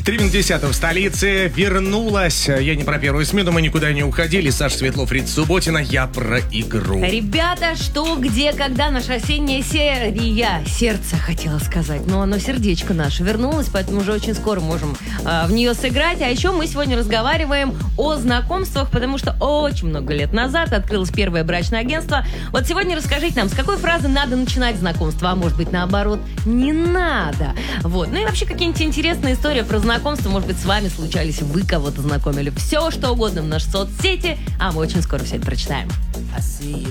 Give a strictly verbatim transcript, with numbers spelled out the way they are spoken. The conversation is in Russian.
Три минуты десятого в столице. Вернулась. Я не про первую смену, мы никуда не уходили. Саша Светлов, Рита Субботина. Я про игру. Ребята, что, где, когда наша осенняя серия. Сердце, хотела сказать. Но оно сердечко наше вернулось, поэтому уже очень скоро можем э, в нее сыграть. А еще мы сегодня разговариваем о знакомствах, потому что очень много лет назад открылось первое брачное агентство. Вот сегодня расскажите нам, с какой фразы надо начинать знакомство, а может быть, наоборот, не надо. Вот. Ну и вообще какие-нибудь интересные истории про знакомство. Может быть, с вами случались, вы кого-то знакомили. Все, что угодно в наши соцсети, а мы очень скоро все это прочитаем.